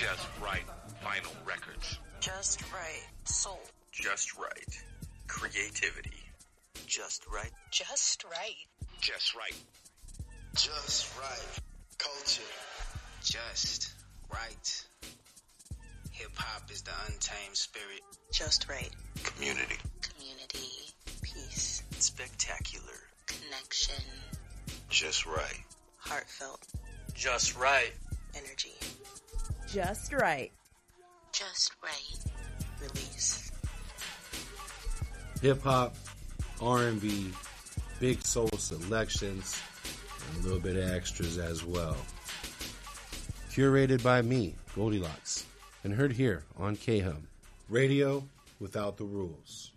Just Right Vinyl Records. Just Right Soul. Just Right Creativity. Just Right. Just Right. Just Right. Just Right Culture. Just Right. Hip-hop is the untamed spirit. Just Right. Community. Community. Peace. Spectacular. Connection. Just Right. Heartfelt. Just Right. Energy. Just Right. Just Right. Release. Hip-hop, R&B, big soul selections, and a little bit of extras as well. Curated by me, Goldilocks, and heard here on KHUM, Radio Without the Rules.